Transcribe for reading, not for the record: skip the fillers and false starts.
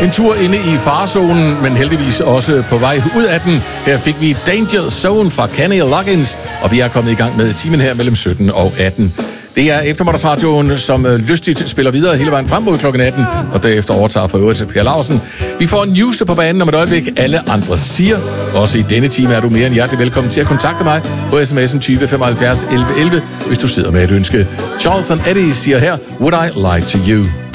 En tur inde i farezonen, men heldigvis også på vej ud af den. Her fik vi Danger Zone fra Kenny Loggins, og vi er kommet i gang med timen her mellem 17 og 18. Det er eftermiddagsradioen, som lystigt spiller videre hele vejen frem mod klokken 18, og derefter overtager for øvrigt til Per Larsen. Vi får en news på banen om et øjeblik. Alle andre siger. Også i denne time er du mere end hjertelig velkommen til at kontakte mig på sms'en 20 75 11 11, hvis du sidder med et ønske. Charles & Eddie siger her, Would I Lie to You?